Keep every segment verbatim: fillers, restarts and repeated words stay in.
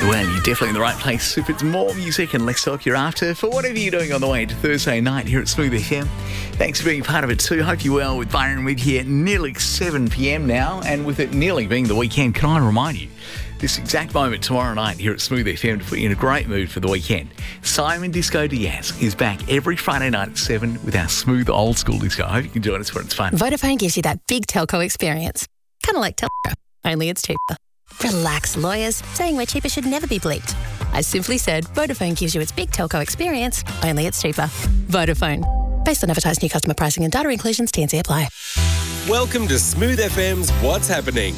Well, you're definitely in the right place if it's more music and less talk you're after for whatever you're doing on the way to Thursday night here at Smooth F M. Thanks for being part of it too. Hope you're well with Byron with here nearly seven p.m. now, and with it nearly being the weekend, can I remind you, this exact moment tomorrow night here at Smooth F M to put you in a great mood for the weekend. Simon Disco Diaz is back every Friday night at seven with our smooth old school disco. I hope you can join us for it's fun. Vodafone gives you that big telco experience. Kind of like Telco, only it's cheaper. Relax, lawyers. Saying we're cheaper should never be bleeped. I simply said Vodafone gives you its big telco experience, only it's cheaper. Vodafone. Based on advertised new customer pricing and data inclusions, T and C apply. Welcome to Smooth F M's What's Happening.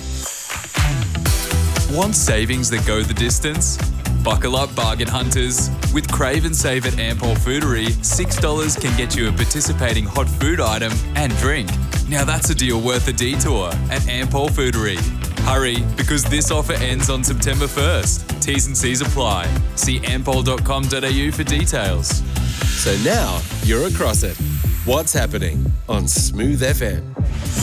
Want savings that go the distance? Buckle up, bargain hunters. With Crave and Save at Ampol Foodery, six dollars can get you a participating hot food item and drink. Now that's a deal worth a detour at Ampol Foodery. Hurry, because this offer ends on September first. T's and C's apply. See ampol dot com dot a u for details. So now you're across it. What's Happening on Smooth F M.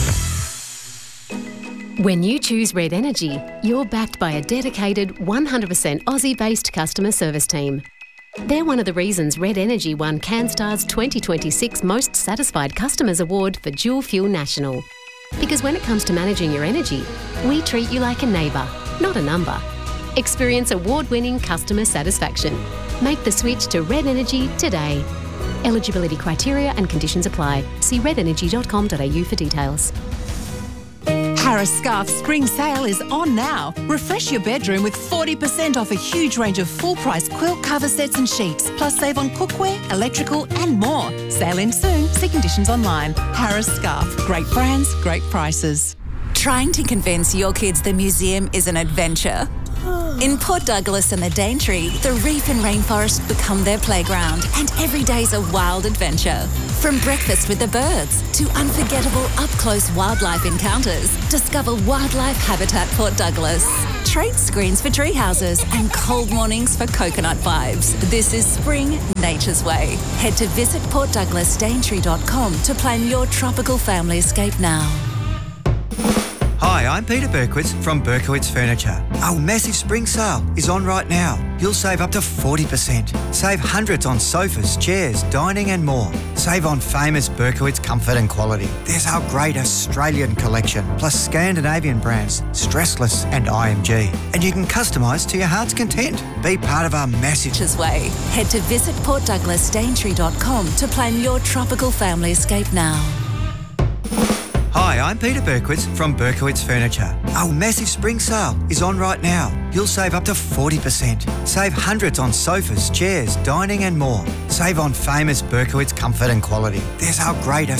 When you choose Red Energy, you're backed by a dedicated one hundred percent Aussie-based customer service team. They're one of the reasons Red Energy won CanStar's twenty twenty-six Most Satisfied Customers Award for Dual Fuel National. Because when it comes to managing your energy, we treat you like a neighbour, not a number. Experience award-winning customer satisfaction. Make the switch to Red Energy today. Eligibility criteria and conditions apply. See red energy dot com dot a u for details. Harris Scarf Spring Sale is on now. Refresh your bedroom with forty percent off a huge range of full-price quilt cover sets and sheets, plus save on cookware, electrical and more. Sale ends soon. See conditions online. Harris Scarf. Great brands, great prices. Trying to convince your kids the museum is an adventure? In Port Douglas and the Daintree, the reef and rainforest become their playground, and every day's a wild adventure. From breakfast with the birds to unforgettable up-close wildlife encounters, discover Wildlife Habitat Port Douglas. Trade screens for tree houses and cold mornings for coconut vibes. This is spring nature's way. Head to visit port douglas daintree dot com to plan your tropical family escape now. Hi, I'm Peter Berkowitz from Berkowitz Furniture. Our massive spring sale is on right now. You'll save up to forty percent. Save hundreds on sofas, chairs, dining and more. Save on famous Berkowitz comfort and quality. There's our great Australian collection, plus Scandinavian brands, Stressless and I M G. And you can customise to your heart's content. Be part of our massive... way. Head to visit port douglas daintree dot com to plan your tropical family escape now. Hi, I'm Peter Berkowitz from Berkowitz Furniture. Our massive spring sale is on right now. You'll save up to forty percent. Save hundreds on sofas, chairs, dining and more. Save on famous Berkowitz comfort and quality. There's our great